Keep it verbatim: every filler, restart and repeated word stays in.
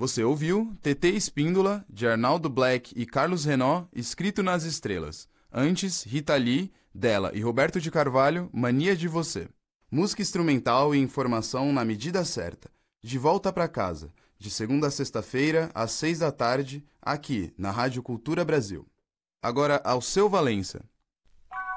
Você ouviu T T Espíndola, de Arnaldo Black e Carlos Renaud, Escrito nas Estrelas. Antes, Rita Lee, dela e Roberto de Carvalho, Mania de Você. Música instrumental e informação na medida certa. De volta para casa, de segunda a sexta-feira, às seis da tarde, aqui, na Rádio Cultura Brasil. Agora, ao seu Valença.